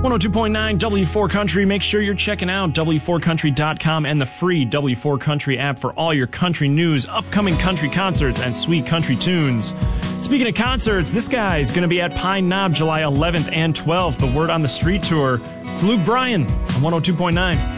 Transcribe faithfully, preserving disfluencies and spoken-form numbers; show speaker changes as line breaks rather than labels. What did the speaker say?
one oh two point nine W four Country. Make sure you're checking out W four country dot com and the free W four Country app for all your country news, upcoming country concerts, and sweet country tunes. Speaking of concerts, this guy's going to be at Pine Knob July eleventh and twelfth, the Word on the Street Tour. It's Luke Bryan on one oh two point nine.